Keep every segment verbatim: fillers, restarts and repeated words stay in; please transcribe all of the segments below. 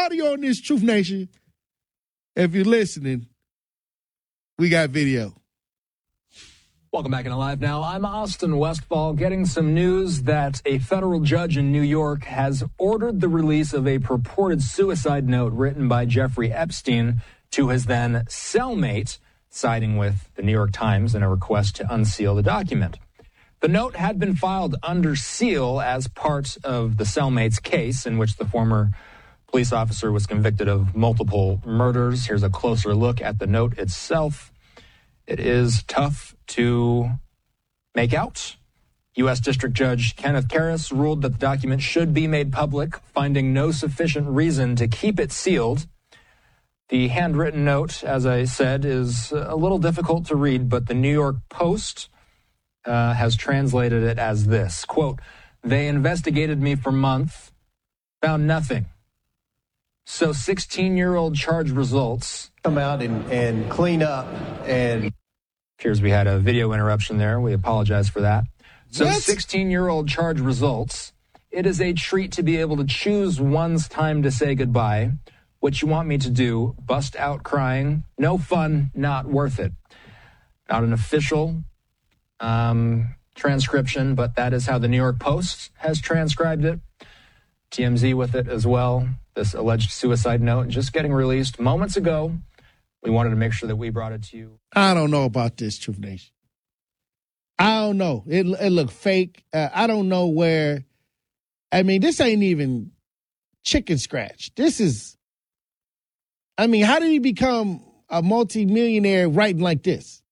audio on this, Truth Nation. If you're listening, we got video. Welcome back in Alive Now. I'm Austin Westfall, getting some news that a federal judge in New York has ordered the release of a purported suicide note written by Jeffrey Epstein to his then cellmate, siding with the New York Times in a request to unseal the document. The note had been filed under seal as part of the cellmate's case, in which the former police officer was convicted of multiple murders. Here's a closer look at the note itself. It is tough to make out. U S District Judge Kenneth Karras ruled that the document should be made public, finding no sufficient reason to keep it sealed. The handwritten note, as I said, is a little difficult to read, but the New York Post uh, has translated it as this, quote, "They investigated me for months, found nothing. So sixteen-year-old charge results." Come out and, and clean up and... Appears we had a video interruption there. We apologize for that. So What? sixteen-year-old charge results. It is a treat to be able to choose one's time to say goodbye. What you want me to do, bust out crying. No fun, not worth it. Not an official um, transcription, but that is how the New York Post has transcribed it. T M Z with it as well. This alleged suicide note just getting released moments ago. We wanted to make sure that we brought it to you. I don't know about this, Truth Nation. I don't know. It it looked fake. Uh, I don't know where. I mean, this ain't even chicken scratch. This is. I mean, how did he become a multimillionaire writing like this?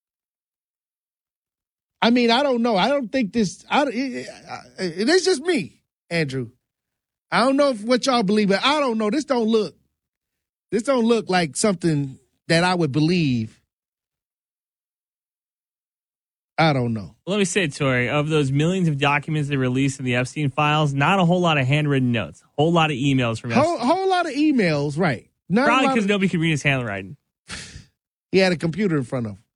I mean, I don't know. I don't think this. I, it, it, it's just me, Andrew. I don't know if what y'all believe, but I don't know. This don't look. This don't look like something that I would believe. I don't know. Let me say, Tori, of those millions of documents they released in the Epstein files, not a whole lot of handwritten notes. A whole lot of emails from Whole, Epstein. whole lot of emails, right. Not Probably because of, nobody could read his handwriting. He had a computer in front of him.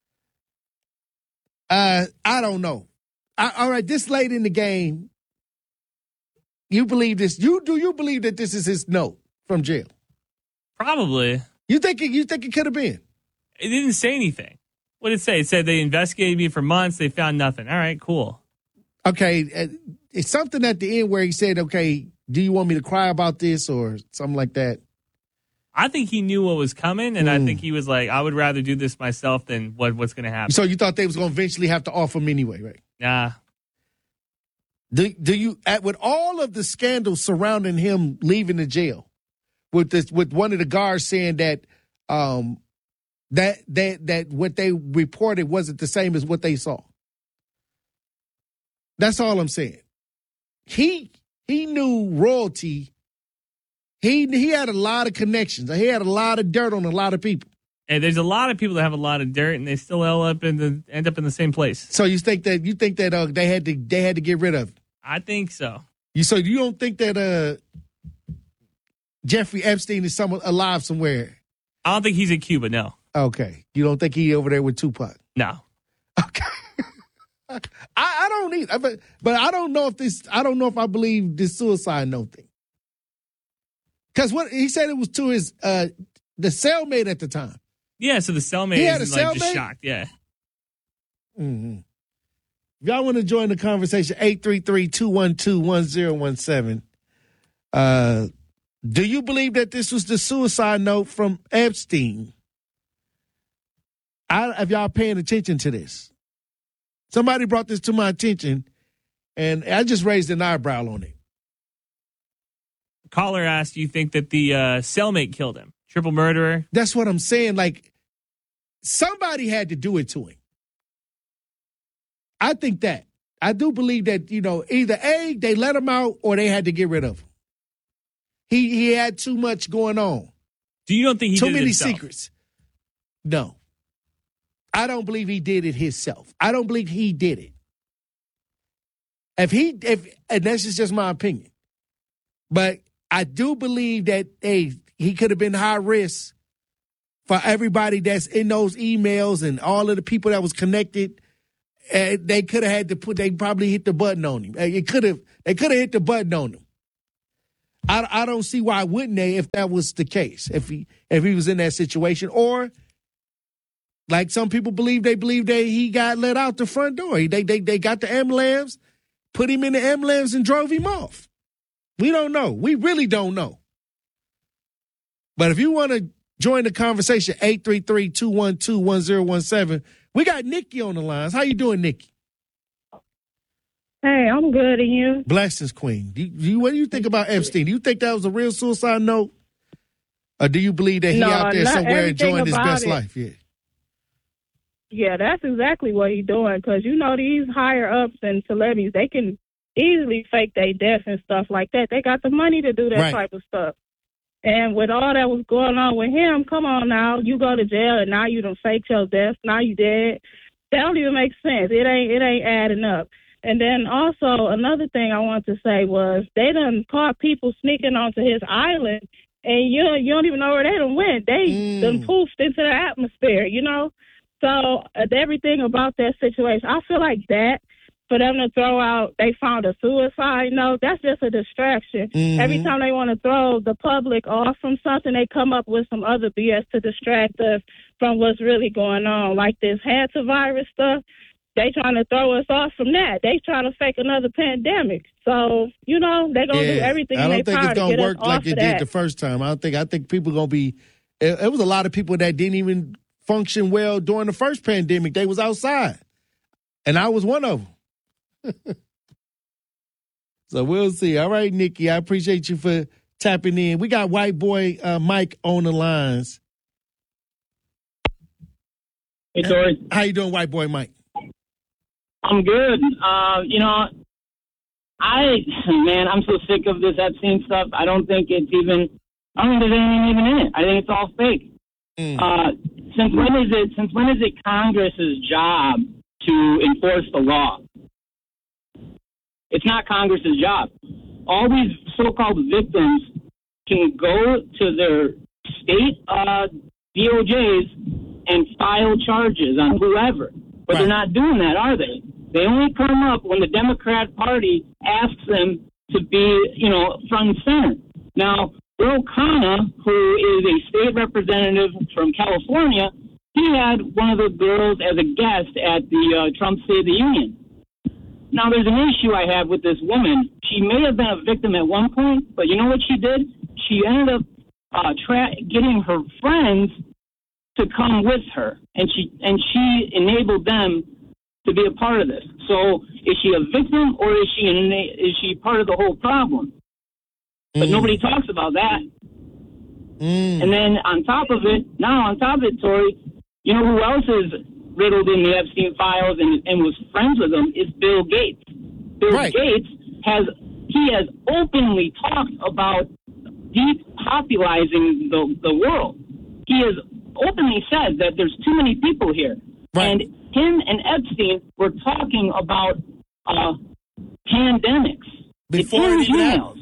Uh, I don't know. I, all right, this late in the game, you believe this? You do you believe that this is his note from jail? Probably. You think it, you think it could have been? It didn't say anything. What did it say? It said they investigated me for months. They found nothing. All right, cool. Okay, uh, it's something at the end where he said, okay, do you want me to cry about this or something like that? I think he knew what was coming, and Mm. I think he was like, I would rather do this myself than what, what's going to happen. So you thought they was going to eventually have to offer him anyway, right? Nah. Do, do you, at, with all of the scandals surrounding him leaving the jail, with this, with one of the guards saying that, um, that that that what they reported wasn't the same as what they saw. That's all I'm saying. He he knew royalty. He he had a lot of connections. He had a lot of dirt on a lot of people. And there's a lot of people that have a lot of dirt, and they still end up in the end up in the same place. So you think that you think that uh, they had to they had to get rid of him? I think so. You so you don't think that uh, Jeffrey Epstein is someone alive somewhere? I don't think he's in Cuba. No. Okay, you don't think he over there with Tupac? No. Okay, I, I don't either, but but I don't know if this. I don't know if I believe this suicide note thing. Because what he said it was to his uh, the cellmate at the time. Yeah, so the cellmate He had is a like cellmate? just shocked. Yeah. Mm-hmm. If y'all want to join the conversation, eight three three, two one two, one zero one seven. Uh, do you believe that this was the suicide note from Epstein? I, if y'all paying attention to this. Somebody brought this to my attention, and I just raised an eyebrow on it. Caller asked, do you think that the uh, cellmate killed him? Triple murderer? That's what I'm saying. Like, somebody had to do it to him. I think that. I do believe that, you know, either A, they let him out, or they had to get rid of him. He he had too much going on. Do you don't think he too did it many himself? secrets? No. I don't believe he did it himself. I don't believe he did it. If he, if, and this is just my opinion, but I do believe that, hey, he could have been high risk for everybody that's in those emails and all of the people that was connected. Uh, they could have had to put, they probably hit the button on him. Uh, It could have, they could have hit the button on him. I, I don't see why wouldn't they if that was the case, if he if he was in that situation. Or like some people believe, they believe that he got let out the front door. They they they got the ambulance, put him in the ambulance and drove him off. We don't know. We really don't know. But if you want to join the conversation, eight three three, two one two, one zero one seven. We got Nikki on the lines. How you doing, Nikki? Hey, I'm good, and you? Blessings, Queen. Do you, do you, what do you think about Epstein? Do you think that was a real suicide note? Or do you believe that he No, out there not somewhere everything enjoying his about best it. life? Yeah. Yeah, that's exactly what he's doing, because, you know, these higher-ups and celebrities, they can easily fake their death and stuff like that. They got the money to do that Right. type of stuff. And with all that was going on with him, come on now, you go to jail and now you done faked your death, now you dead. That don't even make sense. It ain't it ain't adding up. And then also another thing I want to say was they done caught people sneaking onto his island, and you you don't even know where they done went. They Mm. done poofed into the atmosphere, you know. So uh, everything about that situation, I feel like that. For them to throw out, they found a suicide note, that's just a distraction. Mhm. Every time they want to throw the public off from something, they come up with some other B S to distract us from what's really going on. Like this hantavirus stuff, they trying to throw us off from that. They trying to fake another pandemic. So, you know, they're going to do everything I in don't their think power it's to gonna get us work off like of it that. did the first time. I don't think. I think people gonna be. It, it was a lot of people that didn't even function well during the first pandemic. They was outside, and I was one of them. So we'll see. All right, Nikki, I appreciate you for tapping in. We got white boy uh, Mike on the lines. Hey, Tori. How you doing, white boy Mike? I'm good. Uh, you know, I, man, I'm so sick of this Epstein stuff. I don't think it's even, I don't think there's anything even in it. I think it's all fake. Mm. Uh, since when is it, since when is it Congress's job to enforce the law? It's not Congress's job. All these so-called victims can go to their state uh, D O Js and file charges on whoever. But Right. they're not doing that, are they? They only come up when the Democrat Party asks them to be, you know, front and center. Now, Bill Khanna, who is a state representative from California, he had one of the girls as a guest at the uh, Trump State of the Union. Now, there's an issue I have with this woman. She may have been a victim at one point, but you know what she did? She ended up uh, tra- getting her friends to come with her, and she and she enabled them to be a part of this. So, is she a victim, or is she an, is she part of the whole problem? But Mm. nobody talks about that. Mm. And then on top of it, now on top of it, Tori, you know who else is riddled in the Epstein files and, and was friends with him is Bill Gates. Bill Right. Gates has he has openly talked about depopulizing the the world. He has openly said that there's too many people here. Right. And him and Epstein were talking about uh, pandemics. Before it's in it his even emails.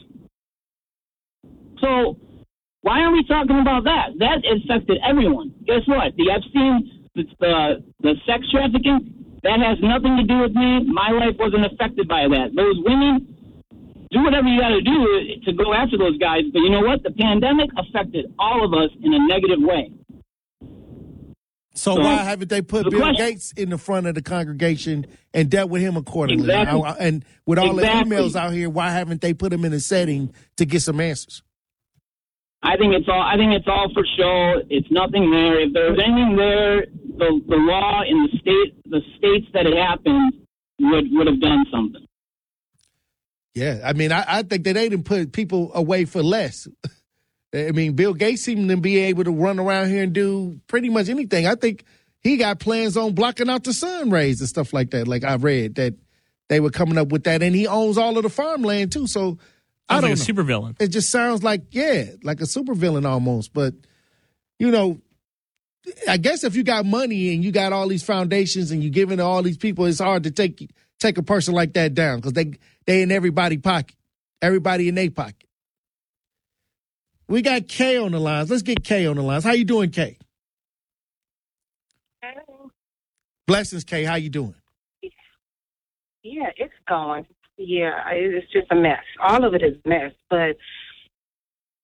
So why are we talking about that? That affected everyone. Guess what? The Epstein, the, the, the sex trafficking, that has nothing to do with me. My life wasn't affected by that. Those women, do whatever you got to do to go after those guys. But you know what? The pandemic affected all of us in a negative way. So, So, why haven't they put the Bill question- Gates in the front of the congregation and dealt with him accordingly? Exactly. I- I- and with all Exactly. the emails out here, why haven't they put him in a setting to get some answers? I think it's all. I think it's all for show. It's nothing there. If there was anything there, the the law in the state, the states that it happened would would have done something. Yeah, I mean, I, I think that they didn't put people away for less. I mean, Bill Gates seemed to be able to run around here and do pretty much anything. I think he got plans on blocking out the sun rays and stuff like that. Like I read that they were coming up with that, and he owns all of the farmland too. So I Sounds don't like a know. super villain. It just sounds like, yeah, like a supervillain almost. But, you know, I guess if you got money and you got all these foundations and you're giving to all these people, it's hard to take take a person like that down because they, they in everybody's pocket, everybody in their pocket. We got Kay on the lines. Let's get Kay on the lines. How you doing, Kay? Blessings, Kay. How you doing? Yeah, it's going. Yeah, it's just a mess. All of it is a mess. But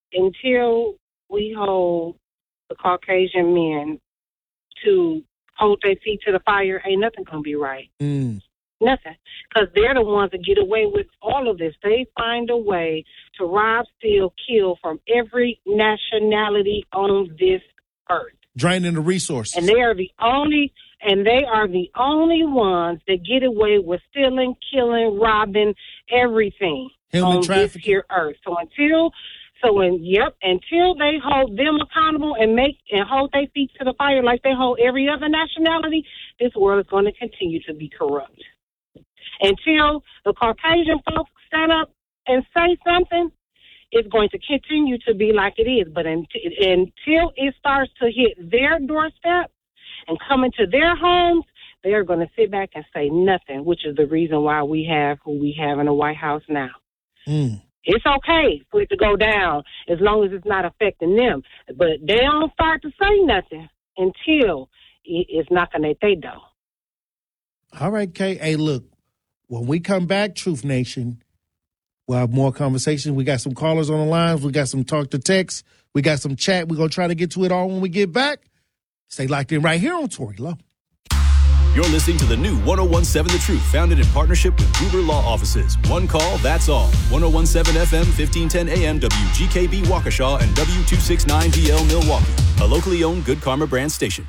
until we hold the Caucasian men to hold their feet to the fire, ain't nothing going to be right. Mm. Nothing. Because they're the ones that get away with all of this. They find a way to rob, steal, kill from every nationality on this earth. Draining the resources. And they are the only and they are the only ones that get away with stealing, killing, robbing, everything Human on trafficking. this here earth. So until so when yep, until they hold them accountable and make and hold their feet to the fire like they hold every other nationality, this world is going to continue to be corrupt. Until the Caucasian folks stand up and say something, it's going to continue to be like it is. But until, until it starts to hit their doorstep and come into their homes, they are going to sit back and say nothing, which is the reason why we have who we have in the White House now. Mm. It's okay for it to go down as long as it's not affecting them. But they don't start to say nothing until it's knocking at their door. All right, Kay. Hey, look, when we come back, Truth Nation, we'll have more conversations. We got some callers on the lines. We got some talk to text. We got some chat. We're going to try to get to it all when we get back. Stay locked in right here on Tory Lowe. You're listening to the new ten seventeen The Truth, founded in partnership with Gruber Law Offices. One call, that's all. ten seventeen F M, fifteen ten A M, W G K B Waukesha, and W two sixty-nine D L Milwaukee, a locally owned Good Karma brand station.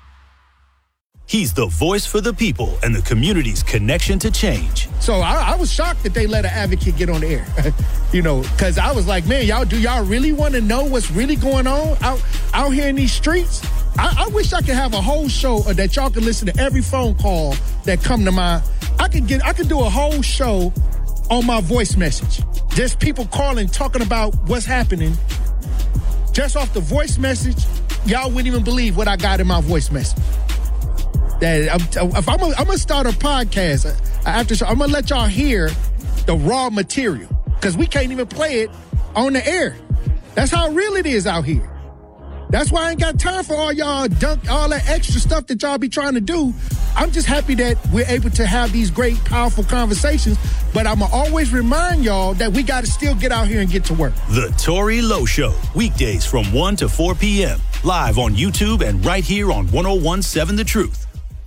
He's the voice for the people and the community's connection to change. So I, I was shocked that they let an advocate get on the air, you know, because I was like, man, y'all, do y'all really want to know what's really going on out, out here in these streets? I, I wish I could have a whole show or that y'all could listen to every phone call that come to my, I could get, I could do a whole show on my voice message. Just people calling, talking about what's happening. Just off the voice message, y'all wouldn't even believe what I got in my voice message. That I'm, if I'm gonna I'm start a podcast after show, I'm gonna let y'all hear the raw material because we can't even play it on the air. That's how real it is out here. That's why I ain't got time for all y'all dunk, all that extra stuff that y'all be trying to do. I'm just happy that we're able to have these great, powerful conversations. But I'm going to always remind y'all that we got to still get out here and get to work. The Tory Lowe Show, weekdays from one to four p.m. Live on YouTube and right here on ten seventeen The Truth.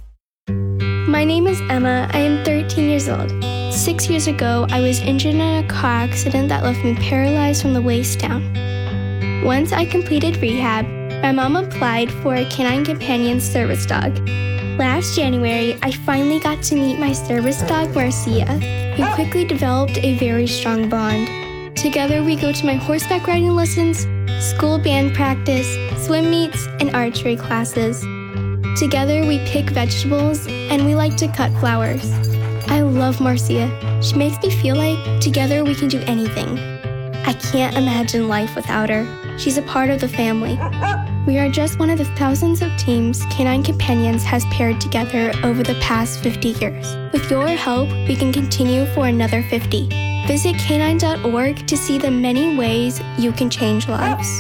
My name is Emma. I am thirteen years old. Six years ago, I was injured in a car accident that left me paralyzed from the waist down. Once I completed rehab, my mom applied for a Canine Companion service dog. Last January, I finally got to meet my service dog, Marcia. We quickly developed a very strong bond. Together, we go to my horseback riding lessons, school band practice, swim meets, and archery classes. Together, we pick vegetables, and we like to cut flowers. I love Marcia. She makes me feel like together we can do anything. I can't imagine life without her. She's a part of the family. We are just one of the thousands of teams Canine Companions has paired together over the past fifty years. With your help, we can continue for another fifty. Visit canine dot org to see the many ways you can change lives.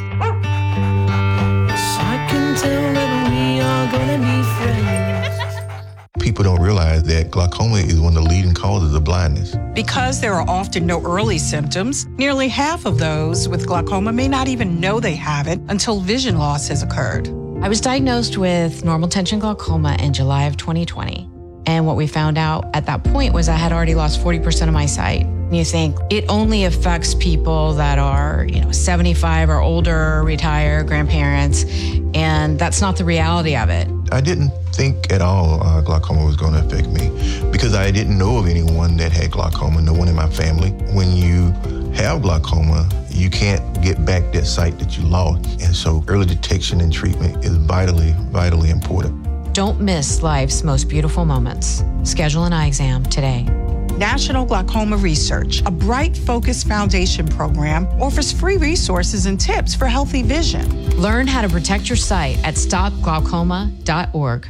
I can tell that we are gonna be friends. People don't realize that glaucoma is one of the leading causes of blindness. Because there are often no early symptoms, nearly half of those with glaucoma may not even know they have it until vision loss has occurred. I was diagnosed with normal tension glaucoma in July of twenty twenty. And what we found out at that point was I had already lost forty percent of my sight. And you think it only affects people that are, you know, seventy-five or older, retired, grandparents, and that's not the reality of it. I didn't think at all uh, glaucoma was going to affect me because I didn't know of anyone that had glaucoma, no one in my family. When you have glaucoma, you can't get back that sight that you lost. And so early detection and treatment is vitally, vitally important. Don't miss life's most beautiful moments. Schedule an eye exam today. National Glaucoma Research, a Bright Focus Foundation program, offers free resources and tips for healthy vision. Learn how to protect your sight at stop glaucoma dot org.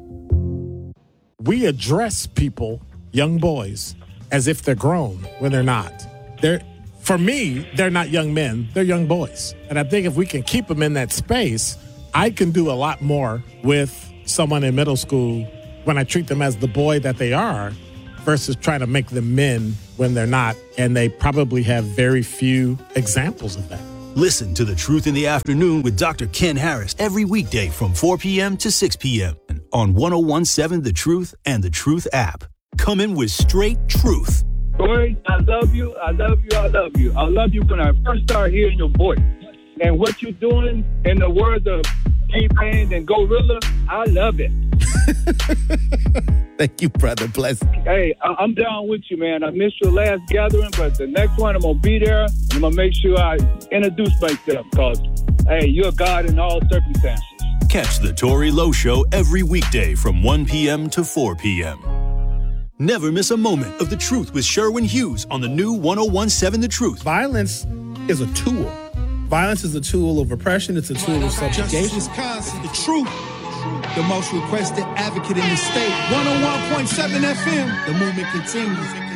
We address people, young boys, as if they're grown when they're not. They're, for me, they're not young men, they're young boys. And I think if we can keep them in that space, I can do a lot more with someone in middle school when I treat them as the boy that they are versus trying to make them men when they're not. And they probably have very few examples of that. Listen to The Truth in the Afternoon with Doctor Ken Harris every weekday from four p.m. to six p.m. on one oh one point seven The Truth and The Truth app. Coming with straight truth. Corey, I love you, I love you, I love you. I love you when I first started hearing your voice. And what you're doing, in the words of T-Pain and Gorilla, I love it. Thank you, brother. Bless. Hey, I- I'm down with you, man. I missed your last gathering, but the next one I'm going to be there. And I'm going to make sure I introduce myself because, hey, you're God in all circumstances. Catch The Tory Lowe Show every weekday from one p.m. to four p.m. Never miss a moment of The Truth with Sherwin Hughes on the new one oh one point seven The Truth. Violence is a tool. Violence is a tool of oppression. It's a tool of subjugation. Just Wisconsin, The Truth, the most requested advocate in the state. one oh one point seven F M, the movement continues.